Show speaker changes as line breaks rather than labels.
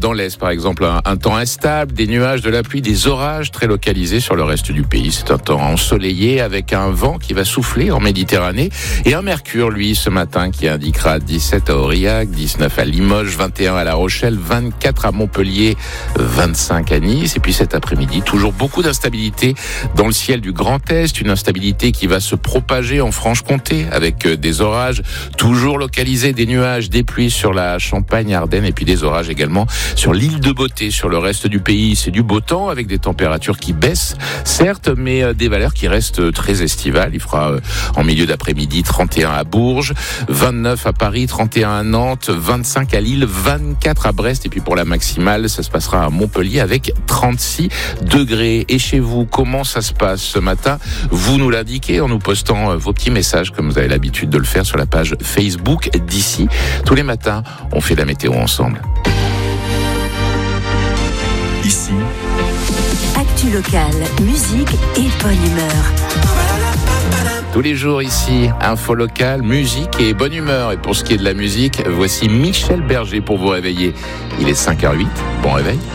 dans l'Est, par exemple, un temps instable, des nuages, de la pluie, des orages très localisés sur le reste du pays. C'est un temps ensoleillé avec un vent qui va souffler en Méditerranée et un mercure, lui, ce matin, qui indiquera 17 à Aurillac, 19 à Limoges, 21 à La Rochelle, 24 à Montpellier, 25 à Nice. Et puis cet après-midi, toujours beaucoup d'instabilité dans le ciel du Grand Est, une instabilité qui va se propager en Franche-Comté avec des orages toujours localisés, des nuages, des pluies sur la Champagne-Ardenne et puis des orages également sur l'île de Beauté. Sur le reste du pays, c'est du beau temps avec des températures qui baissent, certes, mais des valeurs qui restent très estivales. Il fera en milieu d'après-midi 31 à Bourges, 29 à Paris, 31 à Nantes, 25 à Lille, 24 à Brest et puis pour la maximale, ça se passera à Montpellier avec 36 degrés. Et chez vous, comment ça se passe ce matin? Vous nous l'indiquez en nous postant vos petits messages comme vous avez l'habitude de le faire sur la page Facebook d'Ici. Tous les matins, on fait la météo ensemble.
Ici,
actu locale, musique et bonne humeur.
Tous les jours ici, info locale, musique et bonne humeur. Et pour ce qui est de la musique, voici Michel Berger pour vous réveiller. Il est 5h08, bon réveil.